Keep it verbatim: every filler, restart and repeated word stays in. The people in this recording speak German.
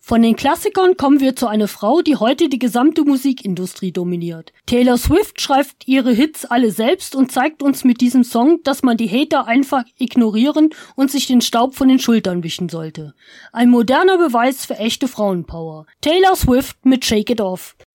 Von den Klassikern kommen wir zu einer Frau, die heute die gesamte Musikindustrie dominiert. Taylor Swift schreibt ihre Hits alle selbst und zeigt uns mit diesem Song, dass man die Hater einfach ignorieren und sich den Staub von den Schultern wischen sollte. Ein moderner Beweis für echte Frauenpower. Taylor Swift mit Shake It Off.